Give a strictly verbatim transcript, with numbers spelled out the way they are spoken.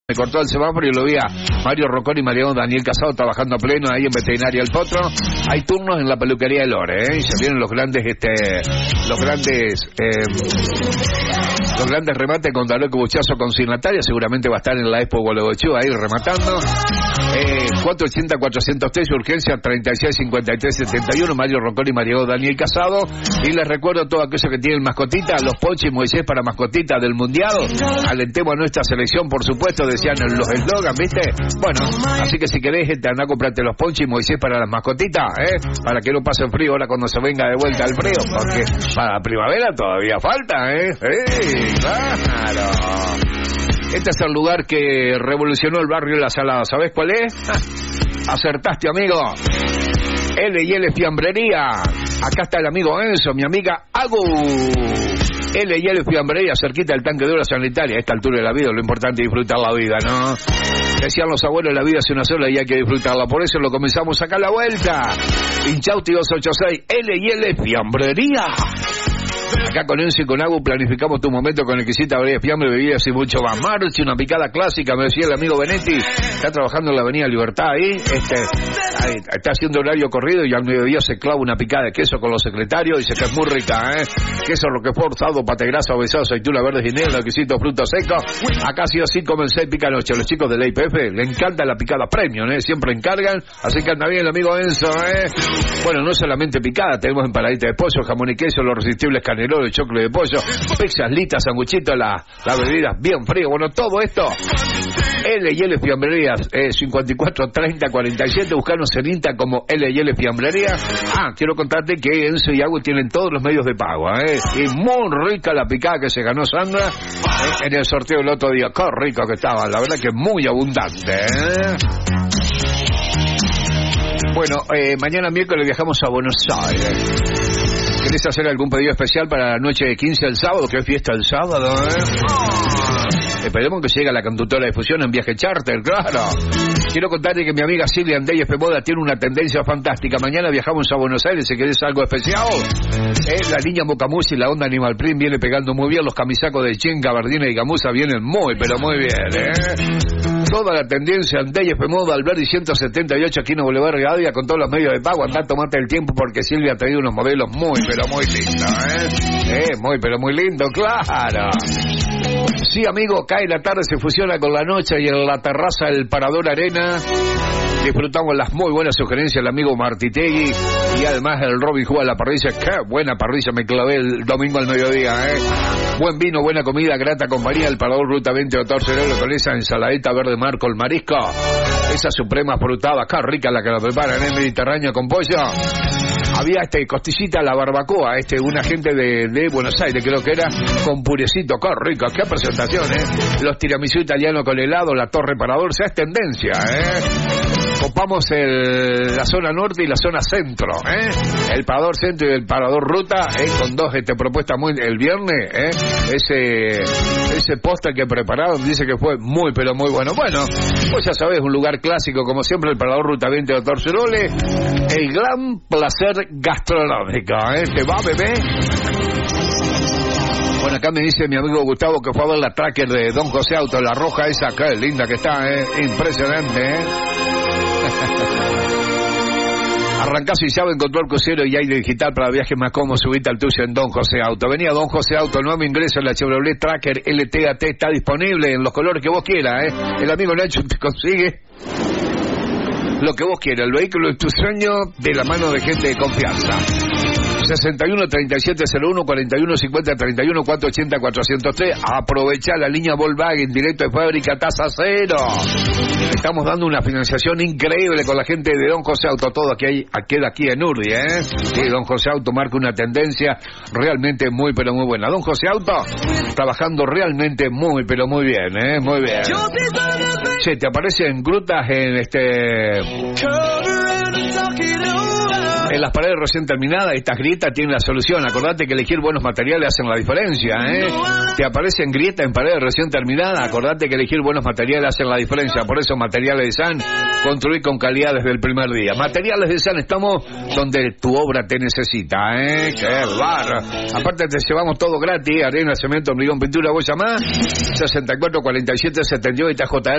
Me cortó el semáforo y lo vi a Mario Rocón y Mariano Daniel Casado trabajando a pleno ahí en Veterinaria El Potro. Hay turnos en la peluquería de Lore, ¿eh? Y se vienen los grandes, este, los grandes, eh, los grandes remates con Daroco Buchazo consignataria. Seguramente va a estar en la Expo Gualeguaychú ahí rematando. Eh, cuatro ochenta cuatrocientos tres, urgencia treinta y seis cincuenta y tres setenta y uno, Mario Rocón y Mariano Daniel Casado. Y les recuerdo todo aquello que tienen mascotita, los Ponchi Moisés para mascotita del Mundial. Alentemos a nuestra selección, por supuesto, decían los eslogan, ¿viste? Bueno, así que si querés, gente, anda a comprarte los Ponchi Moisés para las mascotitas, ¿eh? Para que no pasen frío ahora cuando se venga de vuelta el frío, porque para la primavera todavía falta, ¿eh? ¡Sí, claro! Este es el lugar que revolucionó el barrio de La Salada. ¿Sabés cuál es? Acertaste, amigo. L y L Fiambrería. Acá está el amigo Enzo, mi amiga Agu. L y L Fiambrería, cerquita del tanque de obra sanitaria. A esta altura de la vida, lo importante es disfrutar la vida, ¿no? Decían los abuelos, la vida es una sola y hay que disfrutarla. Por eso lo comenzamos acá a la vuelta. Inchausti dos ochenta y seis, L y L Fiambrería. Acá con Enzo y con Agu planificamos tu momento con exquisita variedad de fiambre, bebidas y mucho más. Marchi, una picada clásica, me decía el amigo Benetti, está trabajando en la Avenida Libertad ahí, este, ahí, está haciendo horario corrido y al mediodía se clava una picada de queso con los secretarios, dice que es muy rica, ¿eh? Queso roquefort, sado, pate grasa, besado, aceituna verde, ginebra, exquisito, fruto seco. Acá sí o sí comen seis pica noche. Los chicos del I P F le encanta la picada premium, ¿eh? Siempre encargan, así que anda bien el amigo Enzo, ¿eh? Bueno, no solamente picada, tenemos empanadita de pollo, jamón y queso, los irresistibles canelones, el choclo de pollo, pizzas, litas, sanguchitos, la, la bebida bien fría. Bueno, todo esto, L y L Fiambrerías, eh, cincuenta y cuatro treinta cuarenta y siete, buscanos en Insta como L y L Fiambrería. Ah, quiero contarte que Enzo y Agu tienen todos los medios de pago, eh, y muy rica la picada que se ganó Sandra eh, en el sorteo del otro día. Qué rico que estaba, la verdad que muy abundante, eh. Bueno, eh, mañana miércoles viajamos a Buenos Aires. ¿Querés hacer algún pedido especial para la noche de quince del sábado? ¿Qué fiesta el sábado, eh? Oh. Esperemos que llegue la conductora de fusión en viaje charter, claro. Quiero contarte que mi amiga Silvia Andey F. Moda tiene una tendencia fantástica. Mañana viajamos a Buenos Aires. Si querés algo especial, eh, la línea Mocamus y la onda Animal Print viene pegando muy bien. Los camisacos de Chen, Gabardina y Gamusa vienen muy, pero muy bien, ¿eh? Toda la tendencia Andey F. Moda, Alberdi ciento setenta y ocho, aquí en Boulevard Rivadavia, con todos los medios de pago. Andá, tomate el tiempo porque Silvia ha traído unos modelos muy, pero muy lindos, ¿eh? Eh, muy, pero muy lindo, claro. Sí, amigo, cae la tarde, se fusiona con la noche y en la terraza del Parador Arena disfrutamos las muy buenas sugerencias del amigo Martitegui y además el Robin Hood a la parrilla. Qué buena parrilla me clavé el domingo al mediodía, ¿eh? Buen vino, buena comida, grata compañía. El Parador Ruta veinte Doctor Cerelo con esa ensaladita verde mar con marisco, esa suprema frutada, qué rica la que la preparan en el Mediterráneo con pollo. Había este costillita a la barbacoa, este una gente de, de Buenos Aires, creo que era, con purecito, qué rico, qué presentación, ¿eh? Los tiramisú italianos con helado, la Torre Parador, se es tendencia, ¿eh? Copamos el, la zona norte y la zona centro, ¿eh? El Parador Centro y el Parador Ruta, ¿eh? Con dos este, propuestas muy el viernes, ¿eh? Ese ese postre que prepararon dice que fue muy, pero muy bueno. Bueno, pues ya sabés, un lugar clásico, como siempre, el Parador Ruta veinte de Doctor Cerole, el gran placer gastronómico, ¿eh? ¿Te va, bebé? Bueno, acá me dice mi amigo Gustavo que fue a ver la tracker de Don José Auto, la roja esa, qué linda que está, ¿eh? Impresionante, ¿eh? Arrancás y sabe, encontró el crucero y aire digital para viajes más cómodos. Subite al tuyo en Don José Auto. Venía Don José Auto, nuevo ingreso en la Chevrolet Tracker L T A T, está disponible en los colores que vos quieras, ¿eh? El amigo Nacho te consigue lo que vos quieras, el vehículo de tu sueño de la mano de gente de confianza. sesenta y uno treinta y siete cero uno cuarenta y uno cincuenta treinta y uno cuatrocientos ochenta cuatrocientos tres. Aprovecha la línea Volkswagen directo de fábrica, tasa cero. Estamos dando una financiación increíble con la gente de Don José Auto. Todo aquí hay, queda aquí en Urdi, ¿eh? Sí, Don José Auto marca una tendencia realmente muy, pero muy buena. Don José Auto trabajando realmente muy, pero muy bien, ¿eh? Muy bien. Che, te aparecen grutas en este... en las paredes recién terminadas, estas grietas tienen la solución. Acordate que elegir buenos materiales hacen la diferencia, ¿eh? Te aparecen grietas en paredes recién terminadas, acordate que elegir buenos materiales hacen la diferencia. Por eso Materiales de San, construir con calidad desde el primer día. Materiales de San, estamos donde tu obra te necesita, ¿eh? ¡Qué barra! Aparte te llevamos todo gratis, arena, cemento, hormigón, pintura, vos llamás sesenta y cuatro cuarenta y siete setenta y ocho y T J R